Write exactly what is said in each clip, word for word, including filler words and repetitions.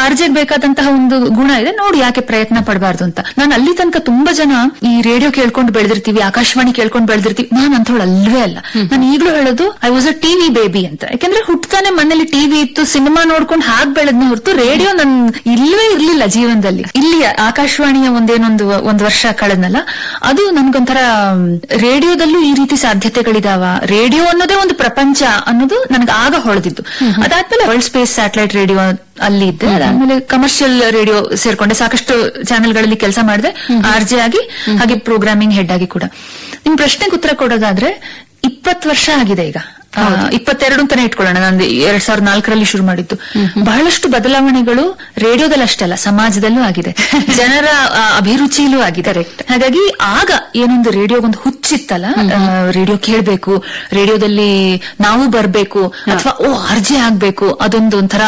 ಆರ್ಜೆಗ್ ಬೇಕಾದಂತಹ ಒಂದು ಗುಣ ಇದೆ, ನೋಡಿ ಯಾಕೆ ಪ್ರಯತ್ನ ಪಡಬಾರ್ದು ಅಂತ. ನಾನು ಅಲ್ಲಿ ತನಕ ತುಂಬಾ ಜನ ಈ ರೇಡಿಯೋ ಕೇಳ್ಕೊಂಡು ಬೆಳೆದಿರ್ತೀವಿ, ಆಕಾಶವಾಣಿ ಕೇಳ್ಕೊಂಡು ಬೆಳೆದಿರ್ತೀವಿ, ನಾನ್ ಅಂಥವಳು ಅಲ್ವೇ ಅಲ್ಲ. ನಾನು ಈಗಲೂ ಹೇಳೋದು I was a TV baby ಅಂತ. ಯಾಕಂದ್ರೆ ಹುಟ್ಟತಾನೆ ಮನೇಲಿ ಟಿವಿ ಇತ್ತು, ಸಿನಿಮಾ ನೋಡ್ಕೊಂಡು ಹಾಗೆ ಬೆಳೆದ್ನ ಹೊರತು ರೇಡಿಯೋ ನನ್ ಇಲ್ವೇ ಇರ್ಲಿಲ್ಲ ಜೀವನದಲ್ಲಿ. ಇಲ್ಲಿ ಆಕಾಶವಾಣಿಯ ಒಂದೇನೊಂದು ಒಂದ್ ವರ್ಷ ಕಳೆದ್ನಲ್ಲ, ಅದು ನನ್ಗೊಂಥರ ರೇಡಿಯೋದಲ್ಲೂ ಈ ರೀತಿ ಸಾಧ್ಯತೆಗಳಿದಾವ, ರೇಡಿಯೋ ಅನ್ನೋದೇ ಒಂದು ಪ್ರಪಂಚ ಅನ್ನೋದು ನನಗೆ ಆಗ ಹೊಳೆದಿದ್ದು. ಅದಾದ್ಮೇಲೆ ವರ್ಲ್ಡ್ ಸ್ಪೇಸ್ ಸ್ಯಾಟಲೈಟ್ ರೇಡಿಯೋ ಅಲ್ಲಿ ಇದ್ದೆ. ಅದಾದ್ಮೇಲೆ ಕಮರ್ಷಿಯಲ್ ರೇಡಿಯೋ ಸೇರ್ಕೊಂಡೆ, ಸಾಕಷ್ಟು ಚಾನೆಲ್ಗಳಲ್ಲಿ ಕೆಲಸ ಮಾಡಿದೆ, ಆರ್ ಜೆ ಆಗಿ, ಹಾಗೆ ಪ್ರೋಗ್ರಾಮಿಂಗ್ ಹೆಡ್ ಆಗಿ ಕೂಡ. ನಿಮ್ ಪ್ರಶ್ನೆಗೆ ಉತ್ತರ ಕೊಡೋದಾದ್ರೆ ಇಪ್ಪತ್ತು ವರ್ಷ ಆಗಿದೆ ಈಗ, ಇಪ್ಪತ್ತೆರಡು ಅಂತಾನೆ ಇಟ್ಕೊಳ್ಳೋಣ. ನಾನು ಎರಡ್ ಸಾವಿರದ ನಾಲ್ಕರಲ್ಲಿ ಶುರು ಮಾಡಿದ್ದು. ಬಹಳಷ್ಟು ಬದಲಾವಣೆಗಳು ರೇಡಿಯೋದಲ್ಲಿ ಅಷ್ಟೇ ಅಲ್ಲ, ಸಮಾಜದಲ್ಲೂ ಆಗಿದೆ, ಜನರ ಅಭಿರುಚಿಯಲ್ಲೂ ಆಗಿದೆ. ಹಾಗಾಗಿ ಆಗ ಏನೊಂದು ರೇಡಿಯೋಗೊಂದು ಹುಚ್ಚಿತ್ತಲ್ಲ, ರೇಡಿಯೋ ಕೇಳ್ಬೇಕು, ರೇಡಿಯೋದಲ್ಲಿ ನಾವು ಬರ್ಬೇಕು, ಅಥವಾ ಓ ಆರ್ಜೆ ಆಗ್ಬೇಕು, ಅದೊಂದು ಒಂಥರ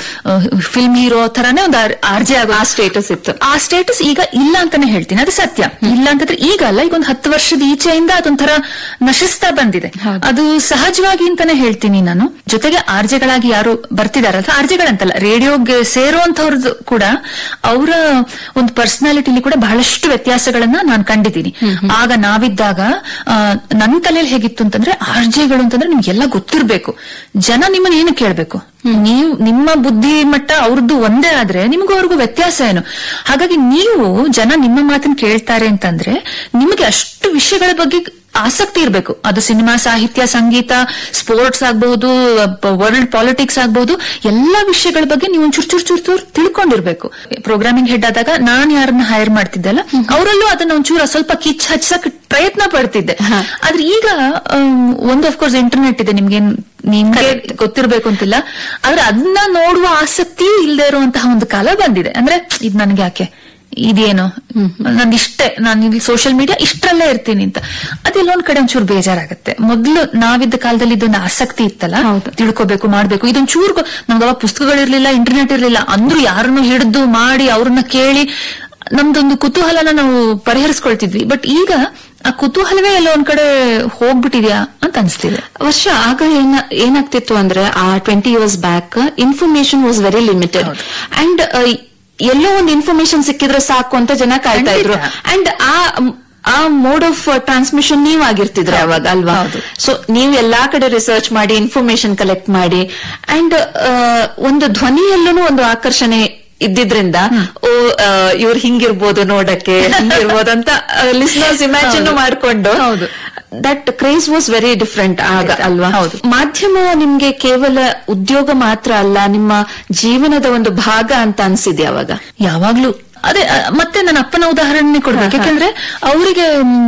ಫಿಲ್ಮ್ ಹೀರೋ ತರಾನೇ ಒಂದು ಆರ್ಜೆ ಆಗೋ ಆ ಸ್ಟೇಟಸ್ ಇತ್ತು. ಆ ಸ್ಟೇಟಸ್ ಈಗ ಇಲ್ಲ ಅಂತಾನೆ ಹೇಳ್ತೀನಿ, ಅದು ಸತ್ಯ. ಇಲ್ಲ ಅಂತಂದ್ರೆ ಈಗ ಅಲ್ಲ, ಈಗ ಒಂದು ಹತ್ತು ವರ್ಷದ ಈಚೆಯಿಂದ ಅದೊಂಥರ ನಶಿಸ್ತಾ ಬಂದಿದೆ. ಅದು ಸಹಜವಾಗಿ ಅಂತಾನೆ ಹೇಳ್ತೀನಿ ನಾನು. ಜೊತೆಗೆ ಆರ್ಜೆಗಳಾಗಿ ಯಾರು ಬರ್ತಿದಾರಲ್ಲ, ಆರ್ಜೆಗಳಂತಲ್ಲ, ರೇಡಿಯೋಗೆ ಸೇರುವಂತವ್ರದ್ದು ಕೂಡ ಅವರ ಒಂದು ಪರ್ಸನಾಲಿಟಿಲಿ ಕೂಡ ಬಹಳಷ್ಟು ವ್ಯತ್ಯಾಸಗಳನ್ನ ನಾನು ಕಂಡಿದ್ದೀನಿ. ಆಗ ನಾವಿದ್ದಾಗ ನನ್ನ ತಲೆಯಲ್ಲಿ ಹೇಗಿತ್ತು ಅಂತಂದ್ರೆ, ಆರ್ಜೆಗಳು ಅಂತಂದ್ರೆ ನಿಮ್ಗೆಲ್ಲ ಗೊತ್ತಿರ್ಬೇಕು, ಜನ ನಿಮ್ಮನ್ನ ಏನು ಕೇಳ್ಬೇಕು, ನೀವು ನಿಮ್ಮ ಬುದ್ಧಿ ಮಟ್ಟ ಅವ್ರದ್ದು ಒಂದೇ ಆದ್ರೆ ನಿಮಗೂ ಅವ್ರಿಗೂ ವ್ಯತ್ಯಾಸ ಏನು. ಹಾಗಾಗಿ ನೀವು ಜನ ನಿಮ್ಮ ಮಾತನ್ನ ಕೇಳ್ತಾರೆ ಅಂತಂದ್ರೆ ನಿಮಗೆ ಅಷ್ಟು ವಿಷಯಗಳ ಬಗ್ಗೆ ಆಸಕ್ತಿ ಇರಬೇಕು. ಅದು ಸಿನಿಮಾ, ಸಾಹಿತ್ಯ, ಸಂಗೀತ, ಸ್ಪೋರ್ಟ್ಸ್ ಆಗಬಹುದು, ವರ್ಲ್ಡ್ ಪಾಲಿಟಿಕ್ಸ್ ಆಗಬಹುದು, ಎಲ್ಲಾ ವಿಷಯಗಳ ಬಗ್ಗೆ ನೀವು ಚೂರ್ ಚೂರ್ ಚೂರ್ ಚೂರ್ ತಿಳ್ಕೊಂಡಿರ್ಬೇಕು. ಪ್ರೋಗ್ರಾಮಿಂಗ್ ಹೆಡ್ ಆದಾಗ ನಾನ್ ಯಾರನ್ನ ಹೈರ್ ಮಾಡ್ತಿದ್ದಲ್ಲ, ಅವರಲ್ಲೂ ಅದನ್ನ ಒಂಚೂರ ಸ್ವಲ್ಪ ಕಿಚ್ ಹಚ್ಚಕ್ ಪ್ರಯತ್ನ ಪಡ್ತಿದ್ದೆ. ಆದ್ರೆ ಈಗ ಒಂದು ಅಫ್ಕೋರ್ಸ್ ಇಂಟರ್ನೆಟ್ ಇದೆ, ನಿಮ್ಗೆ ನಿಮ್ಗೆ ಗೊತ್ತಿರ್ಬೇಕು ಅಂತಿಲ್ಲ, ಆದ್ರೆ ಅದನ್ನ ನೋಡುವ ಆಸಕ್ತಿ ಇಲ್ಲದೆ ಇರುವಂತಹ ಒಂದು ಕಾಲ ಬಂದಿದೆ. ಅಂದ್ರೆ ಇದ್ ನನ್ಗೆ ಯಾಕೆ, ಇದೇನು ನಂದಿಷ್ಟೇ, ನಾನು ಇಲ್ಲಿ ಸೋಷಿಯಲ್ ಮೀಡಿಯಾ ಇಷ್ಟರಲ್ಲೇ ಇರ್ತೀನಿ ಅಂತ. ಅದೆಲ್ಲೊಂದ್ ಕಡೆ ಒಂಚೂರು ಬೇಜಾರಾಗತ್ತೆ. ಮೊದ್ಲು ನಾವಿದ್ದ ಕಾಲದಲ್ಲಿ ಇದೊಂದು ಆಸಕ್ತಿ ಇತ್ತಲ್ಲ, ತಿಳ್ಕೋಬೇಕು, ಮಾಡ್ಬೇಕು. ಇದೊಂದ್ ಚೂರು ನಮ್ಗೆ ಅವಾಗ ಪುಸ್ತಕಗಳಿರ್ಲಿಲ್ಲ, ಇಂಟರ್ನೆಟ್ ಇರ್ಲಿಲ್ಲ, ಅಂದ್ರೂ ಯಾರನ್ನು ಹಿಡಿದು ಮಾಡಿ ಅವ್ರನ್ನ ಕೇಳಿ ನಮ್ದೊಂದು ಕುತೂಹಲನ ನಾವು ಪರಿಹರಿಸ್ಕೊಳ್ತಿದ್ವಿ. ಬಟ್ ಈಗ ಆ ಕುತೂಹಲವೇ ಎಲ್ಲ ಒಂದ್ ಕಡೆ ಹೋಗ್ಬಿಟ್ಟಿದ್ಯಾ ಅಂತ ಅನ್ಸ್ತಿದೆ. ವರ್ಷ ಆಗ ಏನ ಏನಾಗ್ತಿತ್ತು ಅಂದ್ರೆ, ಆ twenty years back information was very limited, and ಎಲ್ಲೋ ಒಂದು ಇನ್ಫಾರ್ಮೇಶನ್ ಸಿಕ್ಕಿದ್ರೆ ಸಾಕು ಅಂತ ಜನ ಕಾಯ್ತಾ ಇದ್ರು. ಅಂಡ್ ಆ ಆ ಮೋಡ್ ಆಫ್ ಟ್ರಾನ್ಸ್ಮಿಷನ್ ನೀವ್ ಆಗಿರ್ತಿದ್ರೆ ಅವಾಗ ಅಲ್ವಾ. ಸೊ ನೀವು ಎಲ್ಲಾ ಕಡೆ ರಿಸರ್ಚ್ ಮಾಡಿ ಇನ್ಫಾರ್ಮೇಶನ್ ಕಲೆಕ್ಟ್ ಮಾಡಿ, ಅಂಡ್ ಒಂದು ಧ್ವನಿಯಲ್ಲೂ ಒಂದು ಆಕರ್ಷಣೆ ಇದ್ದಿದ್ರಿಂದ, ಓ ಇವ್ರು ಹಿಂಗಿರ್ಬೋದು ನೋಡಕ್ಕೆ, ಹಿಂಗಿರ್ಬೋದು ಅಂತ ಲಿಸ್ನರ್ಸ್ ಇಮ್ಯಾಜಿನ್ ಮಾಡ್ಕೊಂಡು, that craze was very different ಆಗ ಅಲ್ವಾ. ಮಾಧ್ಯಮ ನಿಮ್ಗೆ ಕೇವಲ ಉದ್ಯೋಗ ಮಾತ್ರ ಅಲ್ಲ, ನಿಮ್ಮ ಜೀವನದ ಒಂದು ಭಾಗ ಅಂತ ಅನ್ಸಿದೆ ಅವಾಗ? ಯಾವಾಗ್ಲೂ ಅದೇ. ಮತ್ತೆ ನನ್ನ ಅಪ್ಪನ ಉದಾಹರಣೆ ಕೊಡ್ಬೇಕು, ಯಾಕಂದ್ರೆ ಅವರಿಗೆ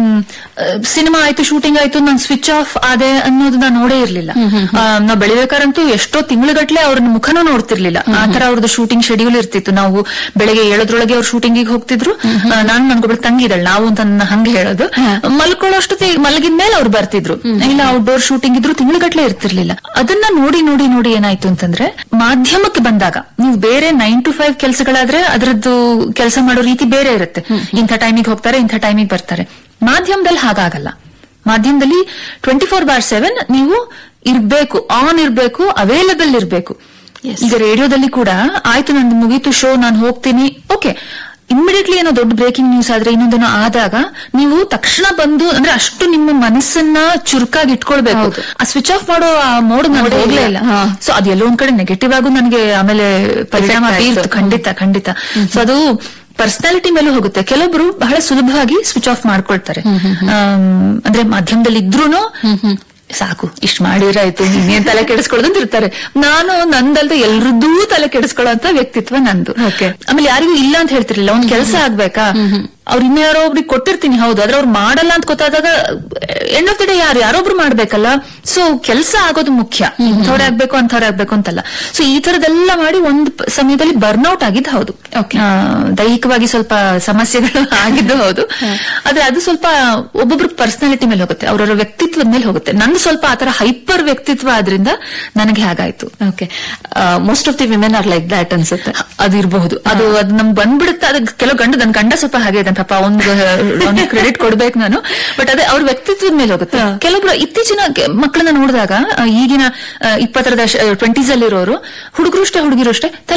ಸಿನಿಮಾ ಆಯ್ತು, ಶೂಟಿಂಗ್ ಆಯ್ತು, ನಾನು ಸ್ವಿಚ್ ಆಫ್ ಆದೆ ಅನ್ನೋದನ್ನ ನೋಡೇ ಇರ್ಲಿಲ್ಲ. ನಾವ್ ಬೆಳಿಬೇಕಾರಂತೂ ಎಷ್ಟೋ ತಿಂಗಳುಗಟ್ಲೆ ಅವ್ರನ್ನ ಮುಖನೂ ನೋಡ್ತಿರ್ಲಿಲ್ಲ. ಆತರ ಅವ್ರದ್ದು ಶೂಟಿಂಗ್ ಶೆಡ್ಯೂಲ್ ಇರ್ತಿತ್ತು. ನಾವು ಬೆಳಗ್ಗೆ ಏಳದ್ರೊಳಗೆ ಅವ್ರು ಶೂಟಿಂಗಿಗೆ ಹೋಗ್ತಿದ್ರು, ನಾನು ನನ್ಗೊಬ್ಳು ತಂಗಿದಳು, ನಾವು ಅಂತ ಹಂಗೆ ಹೇಳೋದು. ಮಲ್ಕೊಳ್ಳೋಷ್ಟೊತ್ತಿ ಮಲಗಿದ್ಮೇಲೆ ಅವ್ರು ಬರ್ತಿದ್ರು, ಇಲ್ಲ ಔಟ್ಡೋರ್ ಶೂಟಿಂಗ್ ಇದ್ರು ತಿಂಗಳುಗಟ್ಲೆ ಇರ್ತಿರ್ಲಿಲ್ಲ. ಅದನ್ನ ನೋಡಿ ನೋಡಿ ನೋಡಿ ಏನಾಯ್ತು ಅಂತಂದ್ರೆ, ಮಾಧ್ಯಮಕ್ಕೆ ಬಂದಾಗ ನೀವು ಬೇರೆ ನೈನ್ ಟು ಫೈವ್ ಕೆಲಸಗಳಾದ್ರೆ ಅದರದ್ದು ಕೆಲಸ ಮಾಡೋ ರೀತಿ ಬೇರೆ ಇರುತ್ತೆ. ಇಂಥ ಟೈಮಿಗೆ ಹೋಗ್ತಾರೆ, ಇಂಥ ಟೈಮಿಗೆ ಬರ್ತಾರೆ. ಮಾಧ್ಯಮದಲ್ಲಿ ಹಾಗಾಗಲ್ಲ. ಮಾಧ್ಯಮದಲ್ಲಿ ಟ್ವೆಂಟಿ ಫೋರ್ ಬಾರ್ ಸೆವೆನ್ ನೀವು ಇರ್ಬೇಕು, ಆನ್ ಇರ್ಬೇಕು, ಅವೈಲಬಲ್ ಇರ್ಬೇಕು. ಈಗ ರೇಡಿಯೋದಲ್ಲಿ ಕೂಡ ಆಯ್ತು, ನಂದು ಮುಗೀತು ಶೋ, ನಾನು ಹೋಗ್ತೀನಿ, ಓಕೆ, ಇಮ್ಮಿಡಿಯೇಟ್ಲಿ ಏನೋ ದೊಡ್ಡ ಬ್ರೇಕಿಂಗ್ ನ್ಯೂಸ್ ಆದ್ರೆ, ಇನ್ನೊಂದೇನೋ ಆದಾಗ ನೀವು ತಕ್ಷಣ ಬಂದು, ಅಂದ್ರೆ ಅಷ್ಟು ನಿಮ್ಮ ಮನಸ್ಸನ್ನ ಚುರುಕಾಗಿ ಇಟ್ಕೊಳ್ಬೇಕು. ಆ ಸ್ವಿಚ್ ಆಫ್ ಮಾಡೋ ಆ ಮೋಡ್ ನಾನು ಹೋಗ್ಲೇ ಇಲ್ಲ. ಸೊ ಅದೆಲ್ಲೋ ಒಂದ್ ಕಡೆ ನೆಗೆಟಿವ್ ಆಗು ನನಗೆ ಆಮೇಲೆ ಪರಿಣಾಮ ಬೀರ್ತು. ಖಂಡಿತ ಖಂಡಿತ. ಸೊ ಅದು ಪರ್ಸನಾಲಿಟಿ ಮೇಲೂ ಹೋಗುತ್ತೆ. ಕೆಲವೊಬ್ರು ಬಹಳ ಸುಲಭವಾಗಿ ಸ್ವಿಚ್ ಆಫ್ ಮಾಡ್ಕೊಳ್ತಾರೆ. ಅಂದ್ರೆ ಮಾಧ್ಯಮದಲ್ಲಿ ಇದ್ರೂನು ಸಾಕು, ಇಷ್ಟ ಮಾಡಿರಾಯ್ತು, ಇನ್ನೇನ್ ತಲೆ ಕೆಡಿಸ್ಕೊಳ್ಳೋದಂತ ಇರ್ತಾರೆ. ನಾನು ನಂದಲ್ದೆ ಎಲ್ರದ್ದೂ ತಲೆ ಕೆಡಿಸ್ಕೊಳ್ಳೋ ವ್ಯಕ್ತಿತ್ವ ನಂದು. ಆಮೇಲೆ ಯಾರಿಗೂ ಇಲ್ಲ ಅಂತ ಹೇಳ್ತಿರ್ಲಿಲ್ಲ. ಒಂದ್ ಕೆಲಸ ಆಗ್ಬೇಕಾ, ಅವ್ರು ಇನ್ಯಾರೋ ಒಬ್ರಿಗೆ ಕೊಟ್ಟಿರ್ತೀನಿ, ಹೌದು, ಆದ್ರೆ ಅವ್ರು ಮಾಡಲ್ಲ ಅಂತ ಗೊತ್ತಾದಾಗ ಎಂಡ್ ಆಫ್ ದ ಡೇ ಯಾರು ಯಾರೊಬ್ರು ಮಾಡ್ಬೇಕಲ್ಲ. ಸೊ ಕೆಲಸ ಆಗೋದು ಮುಖ್ಯ. ಇಂಥವ್ರೆ ಆಗ್ಬೇಕು ಅಂಥವ್ರೆ ಆಗ್ಬೇಕು ಅಂತಲ್ಲ. ಸೊ ಈ ತರದೆಲ್ಲ ಮಾಡಿ ಒಂದ್ ಸಮಯದಲ್ಲಿ ಬರ್ನ್ಔಟ್ ಆಗಿದ್ದು ಹೌದು, ದೈಹಿಕವಾಗಿ ಸ್ವಲ್ಪ ಸಮಸ್ಯೆಗಳು ಆಗಿದ್ದು ಹೌದು. ಆದ್ರೆ ಅದು ಸ್ವಲ್ಪ ಒಬ್ಬೊಬ್ರು ಪರ್ಸನಾಲಿಟಿ ಮೇಲೆ ಹೋಗುತ್ತೆ, ಅವರವರ ವ್ಯಕ್ತಿತ್ವದ ಮೇಲೆ ಹೋಗುತ್ತೆ. ನಂದು ಸ್ವಲ್ಪ ಆತರ ಹೈಪರ್ ವ್ಯಕ್ತಿತ್ವ ಆದ್ರಿಂದ ನನಗೆ ಹಾಗಾಯ್ತು. Okay, most of the women are like that ಅನ್ಸುತ್ತೆ. ಅದು ಇರಬಹುದು, ಅದು ಅದು ನಮ್ಗೆ ಬಂದ್ಬಿಡುತ್ತೆ. ಅದ್ ಕೆಲವು ಗಂಡು, ನನ್ ಗಂಡ ಸ್ವಲ್ಪ ಹಾಗೆ ಪಾಪ, ಒಂದು ಕ್ರೆಡಿಟ್ ಕೊಡ್ಬೇಕು ನಾನು. ಬಟ್ ಅದೇ ಅವ್ರ ವ್ಯಕ್ತಿತ್ವದ ಮೇಲೆ ಹೋಗುತ್ತೆ. ಕೆಲವೊಬ್ರು ಇತ್ತೀಚಿನ ಮಕ್ಕಳನ್ನ ನೋಡಿದಾಗ, ಈಗಿನ ಇಪ್ಪತ್ತರ ದಶ ಟ್ವೆಂಟೀಸ್ ಅಲ್ಲಿರೋರು ಹುಡುಗರು ಅಷ್ಟೇ ಹುಡುಗಿರು ಅಷ್ಟೇ